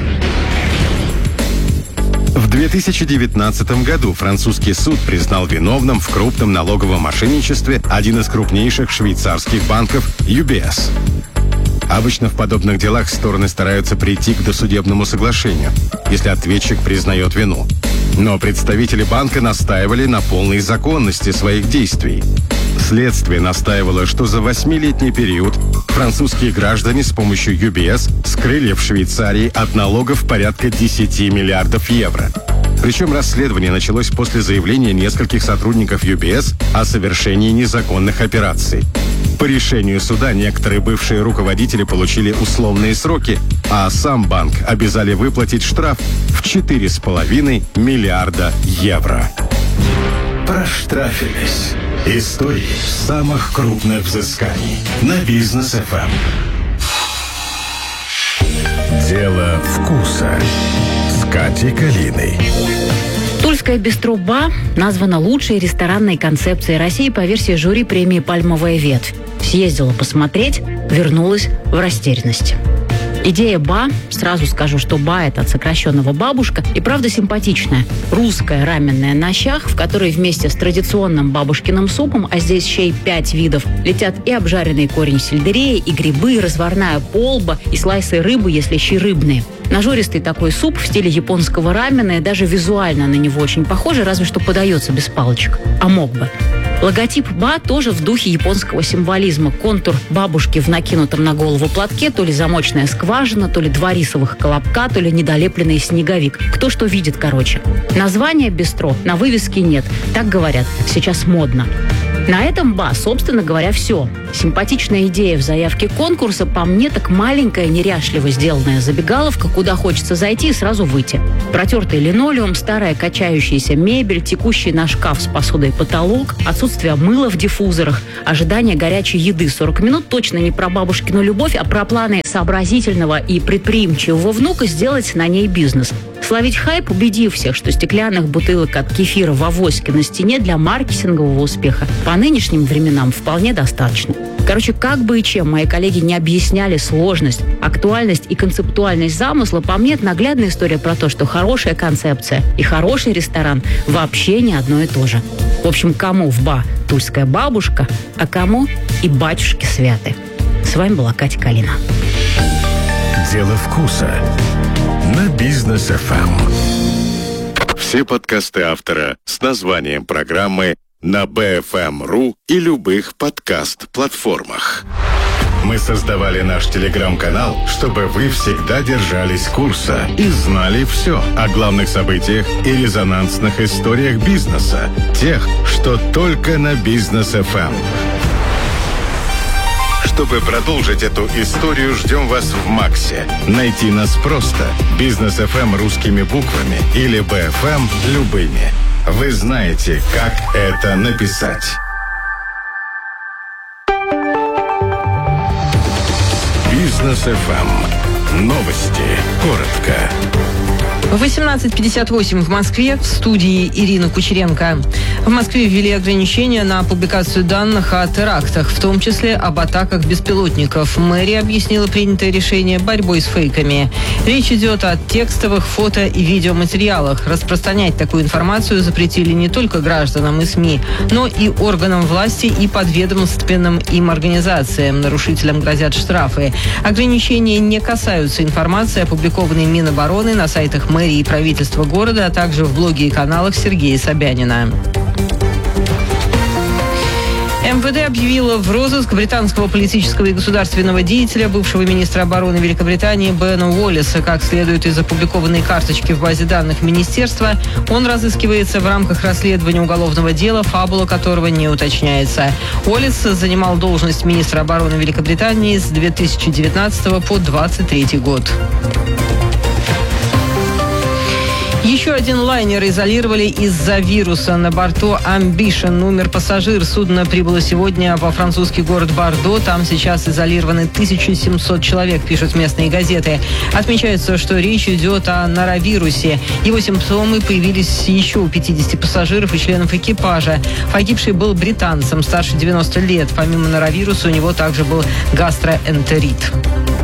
В 2019 году французский суд признал виновным в крупном налоговом мошенничестве один из крупнейших швейцарских банков UBS. Обычно в подобных делах стороны стараются прийти к досудебному соглашению, если ответчик признает вину. Но представители банка настаивали на полной законности своих действий. Следствие настаивало, что за 8-летний период французские граждане с помощью UBS скрыли в Швейцарии от налогов порядка 10 миллиардов евро. Причем расследование началось после заявления нескольких сотрудников UBS о совершении незаконных операций. По решению суда некоторые бывшие руководители получили условные сроки, а сам банк обязали выплатить штраф в 4,5 миллиарда евро. Проштрафились. Истории самых крупных взысканий на Бизнес ФМ. Дело вкуса с Катей Калиной. Тульская бистро-ба названа лучшей ресторанной концепцией России по версии жюри премии «Пальмовая ветвь». Съездила посмотреть, вернулась в растерянности. Идея ба, сразу скажу, что ба – это от сокращенного бабушка, и правда симпатичная. Русская раменная на щах, в которой вместе с традиционным бабушкиным супом, а здесь щей 5 видов, летят и обжаренный корень сельдерея, и грибы, и разварная полба, и слайсы рыбы, если щи рыбные. Нажористый такой суп в стиле японского рамена, и даже визуально на него очень похоже, разве что подается без палочек. А мог бы. Логотип ба тоже в духе японского символизма. Контур бабушки в накинутом на голову платке, то ли замочная скважина, то ли два рисовых колобка, то ли недолепленный снеговик. Кто что видит, короче. Названия бистро на вывеске нет. Так говорят, сейчас модно. На этом ба, собственно говоря, все. Симпатичная идея в заявке конкурса, по мне, так маленькая, неряшливо сделанная забегаловка, куда хочется зайти и сразу выйти. Протертый линолеум, старая качающаяся мебель, текущий на шкаф с посудой потолок, отсутствие мыла в диффузорах, ожидание горячей еды 40 минут, точно не про бабушкину любовь, а про планы сообразительного и предприимчивого внука сделать на ней бизнес. Словить хайп, убедив всех, что стеклянных бутылок от кефира в авоське на стене для маркетингового успеха по нынешним временам вполне достаточно. Короче, как бы и чем мои коллеги не объясняли сложность, актуальность и концептуальность замысла, по мне это наглядная история про то, что хорошая концепция и хороший ресторан вообще не одно и то же. В общем, кому в ба тульская бабушка, а кому и батюшки святы. С вами была Катя Калина. Дело вкуса на Бизнес ФМ. Все подкасты автора с названием программы на BFM.ru и любых подкаст-платформах. Мы создавали наш телеграм-канал, чтобы вы всегда держались курса и знали все о главных событиях и резонансных историях бизнеса, тех, что только на Бизнес ФМ. Чтобы продолжить эту историю, ждем вас в Максе. Найти нас просто. Бизнес ФМ русскими буквами или БФМ любыми. Вы знаете, как это написать. Бизнес ФМ. Новости. Коротко. В 18:58 в Москве, в студии Ирина Кучеренко. В Москве ввели ограничения на публикацию данных о терактах, в том числе об атаках беспилотников. Мэрия объяснила принятое решение борьбой с фейками. Речь идет о текстовых, фото и видеоматериалах. Распространять такую информацию запретили не только гражданам и СМИ, но и органам власти и подведомственным им организациям. Нарушителям грозят штрафы. Ограничения не касаются информации, опубликованной Минобороны на сайтах мэрии и правительства города, а также в блоге и каналах Сергея Собянина. МВД объявило в розыск британского политического и государственного деятеля, бывшего министра обороны Великобритании Бена Уоллеса. Как следует из опубликованной карточки в базе данных министерства, он разыскивается в рамках расследования уголовного дела, фабула которого не уточняется. Уоллес занимал должность министра обороны Великобритании с 2019 по 2023 год. Еще один лайнер изолировали из-за вируса. На борту Ambition умер пассажир. Судно прибыло сегодня во французский город Бордо. Там сейчас изолированы 1700 человек, пишут местные газеты. Отмечается, что речь идет о норовирусе. Его симптомы появились еще у 50 пассажиров и членов экипажа. Погибший был британцем, старше 90 лет. Помимо норовируса у него также был гастроэнтерит.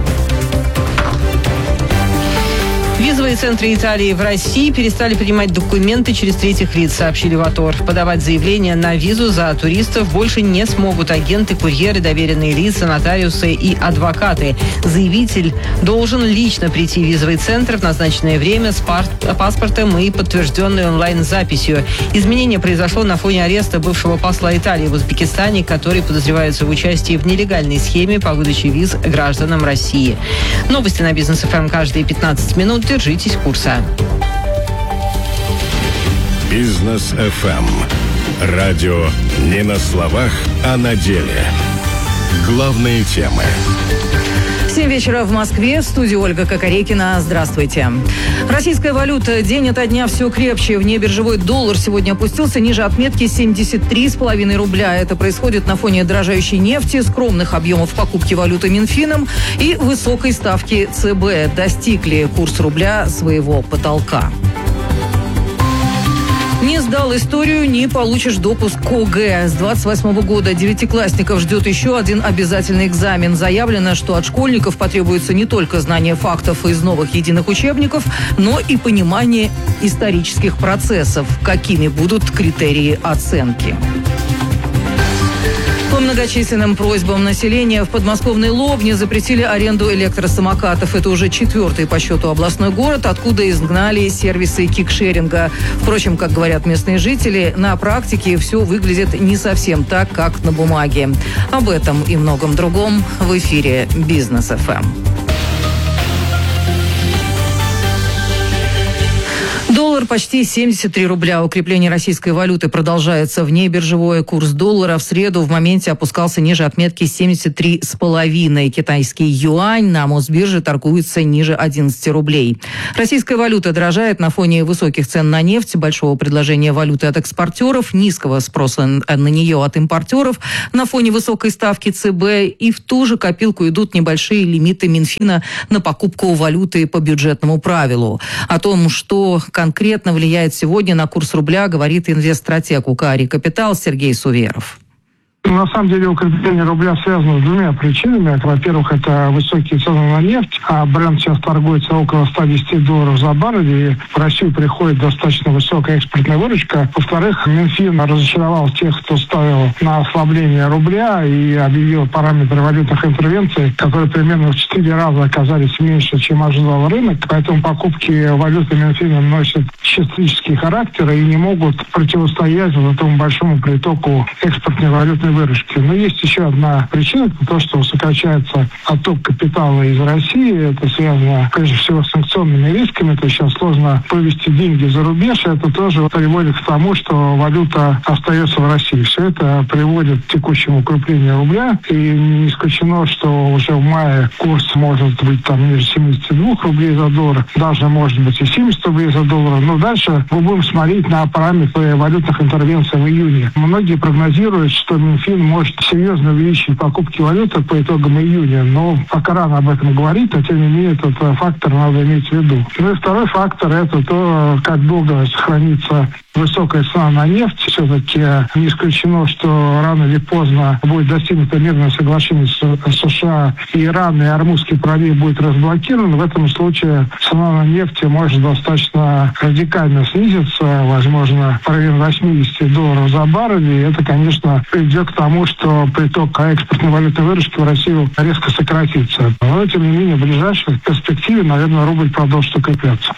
Визовые центры Италии в России перестали принимать документы через третьих лиц, сообщили в АТОР. Подавать заявление на визу за туристов больше не смогут агенты, курьеры, доверенные лица, нотариусы и адвокаты. Заявитель должен лично прийти в визовый центр в назначенное время с паспортом и подтвержденной онлайн-записью. Изменение произошло на фоне ареста бывшего посла Италии в Узбекистане, который подозревается в участии в нелегальной схеме по выдаче виз гражданам России. Новости на Бизнес ФМ каждые 15 минут. Держитесь курса. Бизнес ФМ. Радио не на словах, а на деле. Главные темы. 7 вечера в Москве. В студии Ольга Кокорекина. Здравствуйте. Российская валюта день ото дня все крепче. Внебиржевой доллар сегодня опустился ниже отметки 73,5 рубля. Это происходит на фоне дорожающей нефти, скромных объемов покупки валюты Минфином и высокой ставки ЦБ. Достигли курс рубля своего потолка. Не сдал историю, не получишь допуск к ОГЭ. С 28 года девятиклассников ждет еще один обязательный экзамен. Заявлено, что от школьников потребуется не только знание фактов из новых единых учебников, но и понимание исторических процессов. Какими будут критерии оценки? По многочисленным просьбам населения в подмосковной Лобне запретили аренду электросамокатов. Это уже 4-й по счету областной город, откуда изгнали сервисы кикшеринга. Впрочем, как говорят местные жители, на практике все выглядит не совсем так, как на бумаге. Об этом и многом другом в эфире Бизнес ФМ. Доллар почти 73 рубля. Укрепление российской валюты продолжается. Внебиржевой курс доллара в среду в моменте опускался ниже отметки 73,5. Китайский юань на Мосбирже торгуется ниже 11 рублей. Российская валюта дорожает на фоне высоких цен на нефть, большого предложения валюты от экспортеров, низкого спроса на нее от импортеров, на фоне высокой ставки ЦБ. И в ту же копилку идут небольшие лимиты Минфина на покупку валюты по бюджетному правилу. О том, что конкретно влияет сегодня на курс рубля, говорит инвестстратег УК «Капитал» Сергей Суверов. На самом деле укрепление рубля связано с двумя причинами. Во-первых, это высокие цены на нефть, а бренд сейчас торгуется около $110 за баррель, и в Россию приходит достаточно высокая экспортная выручка. Во-вторых, Минфин разочаровал тех, кто ставил на ослабление рубля и объявил параметры валютных интервенций, которые примерно в 4 раза оказались меньше, чем ожидал рынок. Поэтому покупки валюты Минфина носят циклический характер и не могут противостоять вот этому большому притоку экспортной валютной выручки. Но есть еще одна причина, это то, что сокращается отток капитала из России. Это связано, прежде всего, с санкционными рисками. То есть сейчас сложно вывести деньги за рубеж. Это тоже приводит к тому, что валюта остается в России. Все это приводит к текущему укреплению рубля. И не исключено, что уже в мае курс может быть там ниже 72 рублей за доллар. Даже может быть и 70 рублей за доллар. Но дальше мы будем смотреть на параметры валютных интервенций в июне. Многие прогнозируют, что Минфин может серьезно увеличить покупки валюты по итогам июня, но пока рано об этом говорить, но тем не менее этот фактор надо иметь в виду. Ну и второй фактор – это то, как долго сохранится высокая цена на нефть. Все-таки не исключено, что рано или поздно будет достигнуто мирное соглашение с США, и Иран, и Ормузский пролив будет разблокирован. В этом случае цена на нефть может достаточно радикально снизиться, возможно, в районе $80 за баррель. И это, конечно, приведет к тому, что приток экспортной валютной выручки в Россию резко сократится. Но, тем не менее, в ближайшей перспективе, наверное, рубль продолжит укрепляться.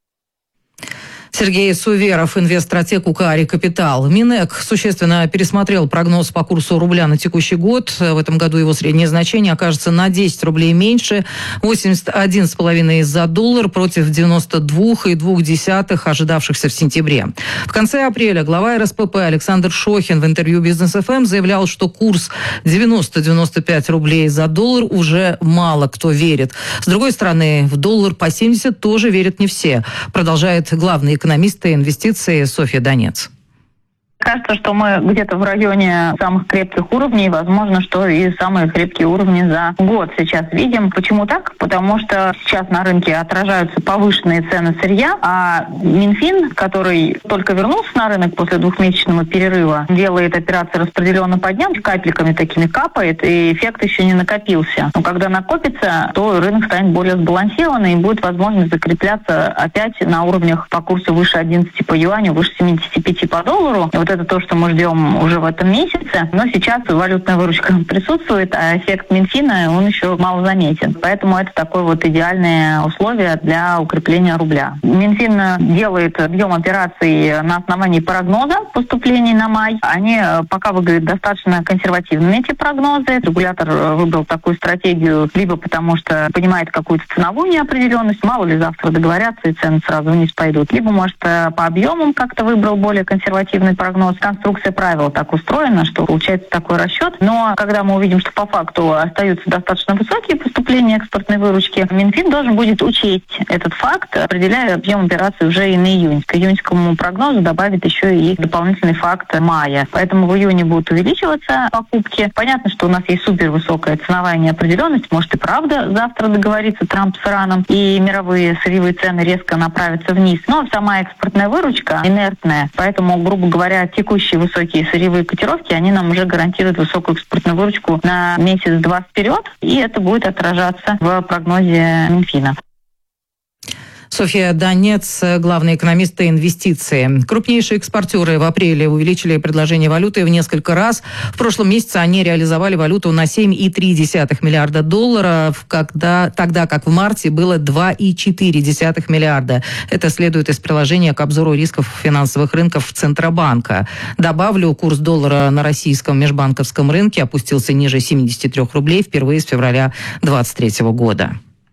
Сергей Суверов, инвестстратег УК «Капитал». Минэк существенно пересмотрел прогноз по курсу рубля на текущий год. В этом году его среднее значение окажется на 10 рублей меньше. 81,5 за доллар против 92,2 ожидавшихся в сентябре. В конце апреля глава РСПП Александр Шохин в интервью Бизнес ФМ заявлял, что курс 90-95 рублей за доллар уже мало кто верит. С другой стороны, в доллар по 70 тоже верят не все, продолжает главный экономист инвестиций Софья Донец. Кажется, что мы где-то в районе самых крепких уровней, возможно, что и самые крепкие уровни за год сейчас видим. Почему так? Потому что сейчас на рынке отражаются повышенные цены сырья, а Минфин, который только вернулся на рынок после двухмесячного перерыва, делает операции распределенно по дням, капельками такими капает, и эффект еще не накопился. Но когда накопится, то рынок станет более сбалансированный, и будет возможность закрепляться опять на уровнях по курсу выше 11 по юаню, выше 75 по доллару. И вот это то, что мы ждем уже в этом месяце. Но сейчас валютная выручка присутствует, а эффект Минфина, он еще мало заметен. Поэтому это такое вот идеальное условие для укрепления рубля. Минфин делает объем операций на основании прогноза поступлений на май. Они пока выглядят достаточно консервативными, эти прогнозы. Регулятор выбрал такую стратегию либо потому, что понимает какую-то ценовую неопределенность, мало ли завтра договорятся и цены сразу вниз пойдут, либо, может, по объемам как-то выбрал более консервативный прогноз. но конструкция правил так устроена, что получается такой расчет. Но когда мы увидим, что по факту остаются достаточно высокие поступления экспортной выручки, Минфин должен будет учесть этот факт, определяя объем операций уже и на июнь. К июньскому прогнозу добавит еще и дополнительный факт мая. Поэтому в июне будут увеличиваться покупки. Понятно, что у нас есть супервысокая ценовая неопределенность. Может и правда завтра договорится Трамп с Ираном, и мировые сырьевые цены резко направятся вниз. Но сама экспортная выручка инертная. Поэтому, грубо говоря, текущие высокие сырьевые котировки, они нам уже гарантируют высокую экспортную выручку на месяц-два вперед. И это будет отражаться в прогнозе Минфина. Софья Донец, главный экономист по инвестиции. Крупнейшие экспортеры в апреле увеличили предложение валюты в несколько раз. В прошлом месяце они реализовали валюту на $7,3 миллиарда, тогда как в марте было $2,4 миллиарда. Это следует из приложения к обзору рисков финансовых рынков Центробанка. Добавлю, курс доллара на российском межбанковском рынке опустился ниже 73 рублей впервые с февраля 2023 года.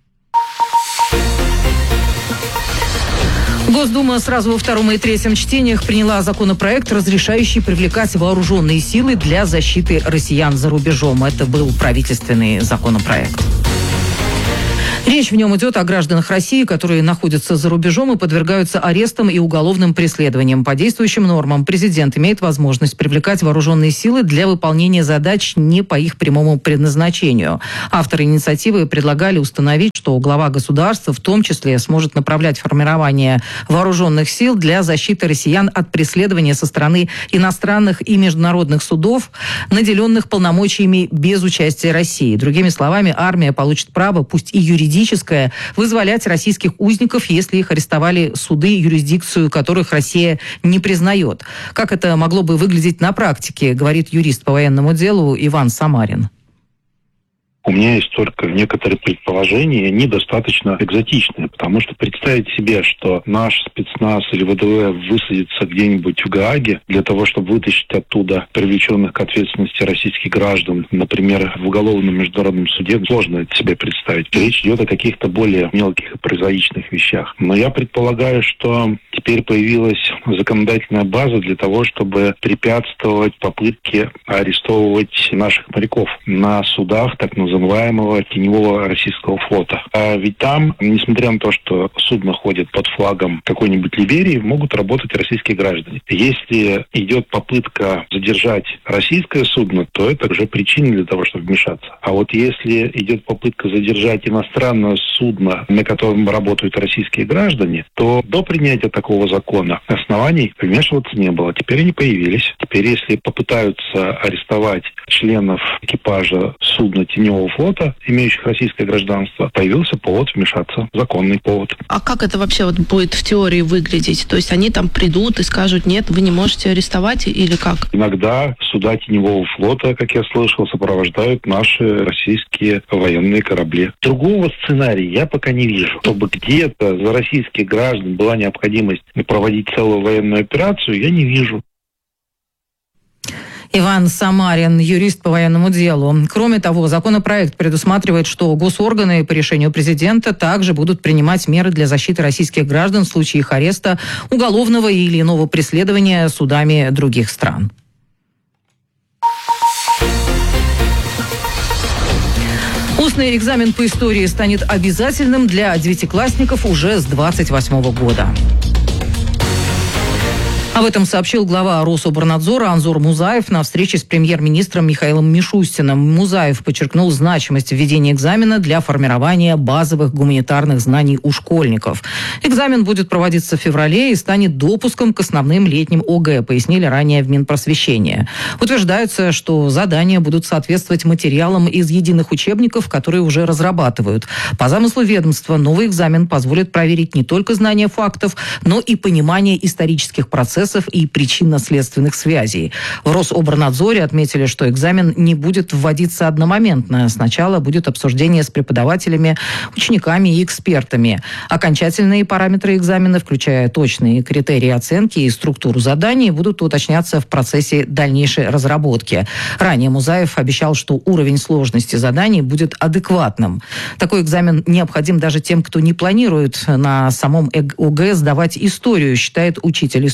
Госдума сразу во втором и третьем чтениях приняла законопроект, разрешающий привлекать вооруженные силы для защиты россиян за рубежом. Это был правительственный законопроект. Речь в нем идет о гражданах России, которые находятся за рубежом и подвергаются арестам и уголовным преследованиям. По действующим нормам президент имеет возможность привлекать вооруженные силы для выполнения задач не по их прямому предназначению. Авторы инициативы предлагали установить, что глава государства в том числе сможет направлять формирование вооруженных сил для защиты россиян от преследования со стороны иностранных и международных судов, наделенных полномочиями без участия России. Другими словами, армия получит право, пусть и юридическое, вызволять российских узников, если их арестовали суды, юрисдикцию которых Россия не признает. Как это могло бы выглядеть на практике, говорит юрист по военному делу Иван Самарин. У меня есть только некоторые предположения, недостаточно экзотичные, потому что представить себе, что наш спецназ или ВДВ высадится где-нибудь в Гааге для того, чтобы вытащить оттуда привлеченных к ответственности российских граждан, например, в уголовном международном суде, сложно это себе представить. Речь идет о каких-то более мелких и прозаичных вещах. Но я предполагаю, что теперь появилась законодательная база для того, чтобы препятствовать попытке арестовывать наших моряков на судах, так называемого теневого российского флота. А ведь там, несмотря на то, что судно ходит под флагом какой-нибудь Либерии, могут работать российские граждане. Если идет попытка задержать российское судно, то это уже причина для того, чтобы вмешаться. А вот если идет попытка задержать иностранное судно, на котором работают российские граждане, то до принятия такого закона оснований вмешиваться не было. Теперь они появились. Теперь, если попытаются арестовать членов экипажа судна теневого флота, имеющих российское гражданство, появился повод вмешаться, законный повод. А как это вообще будет в теории выглядеть? То есть они там придут и скажут, нет, вы не можете арестовать, или как? Иногда суда теневого флота, как я слышал, сопровождают наши российские военные корабли. Другого сценария я пока не вижу. Чтобы где-то за российских граждан была необходимость проводить целую военную операцию, я не вижу. Иван Самарин, юрист по военному делу. Кроме того, законопроект предусматривает, что госорганы по решению президента также будут принимать меры для защиты российских граждан в случае их ареста, уголовного или иного преследования судами других стран. Устный экзамен по истории станет обязательным для девятиклассников уже с 2028 года. Об этом сообщил глава Рособорнадзора Анзор Музаев на встрече с премьер-министром Михаилом Мишустиным. Музаев подчеркнул значимость введения экзамена для формирования базовых гуманитарных знаний у школьников. Экзамен будет проводиться в феврале и станет допуском к основным летним ОГЭ, пояснили ранее в Минпросвещении. Утверждается, что задания будут соответствовать материалам из единых учебников, которые уже разрабатывают. По замыслу ведомства, новый экзамен позволит проверить не только знание фактов, но и понимание исторических процессов и причинно-следственных связей. В Рособорнадзоре отметили, что экзамен не будет вводиться одномоментно. Сначала будет обсуждение с преподавателями, учениками и экспертами. Окончательные параметры экзамена, включая точные критерии оценки и структуру заданий, будут уточняться в процессе дальнейшей разработки. Ранее Музаев обещал, что уровень сложности заданий будет адекватным. Такой экзамен необходим даже тем, кто не планирует на самом ОГЭ сдавать историю, считает учитель истории общества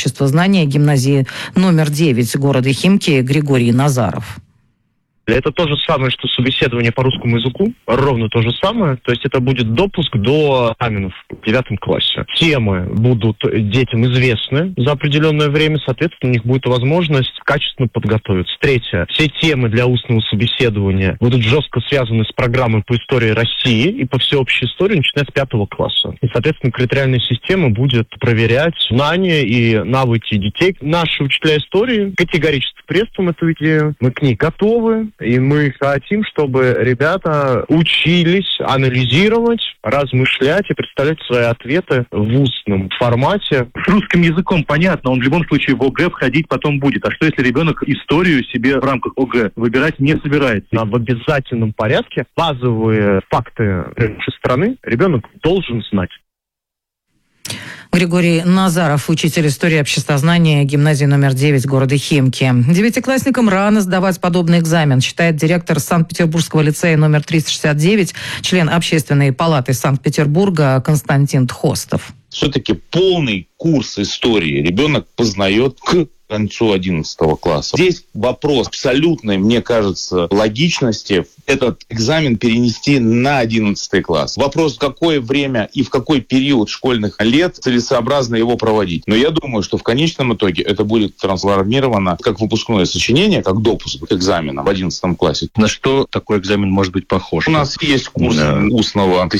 обществознания гимназии номер 9 города Химки Григорий Назаров. Это то же самое, что собеседование по русскому языку, ровно то же самое. То есть это будет допуск до экзаменов в 9 классе. Темы будут детям известны за определенное время, соответственно, у них будет возможность качественно подготовиться. Третье. Все темы для устного собеседования будут жестко связаны с программой по истории России и по всеобщей истории, начиная с 5 класса. И, соответственно, критериальная система будет проверять знания и навыки детей. Наши учителя истории категорически приветствуем эту идею. Мы к ней готовы. И мы хотим, чтобы ребята учились анализировать, размышлять и представлять свои ответы в устном формате. С русским языком понятно, он в любом случае в ОГЭ входить потом будет. А что если ребенок историю себе в рамках ОГЭ выбирать не собирается? В обязательном порядке базовые факты нашей страны ребенок должен знать. Григорий Назаров, учитель истории обществознания гимназии номер 9 города Химки. Девятиклассникам рано сдавать подобный экзамен, считает директор Санкт-Петербургского лицея номер 369, член Общественной палаты Санкт-Петербурга Константин Тхостов. Все-таки полный курс истории ребенок познает к концу 11 класса. Здесь вопрос абсолютной, мне кажется, логичности этот экзамен перенести на 11 класс. Вопрос, в какое время и в какой период школьных лет целесообразно его проводить. Но я думаю, что в конечном итоге это будет трансформировано как выпускное сочинение, как допуск к экзаменам в 11 классе. На что такой экзамен может быть похож? У нас есть курс устного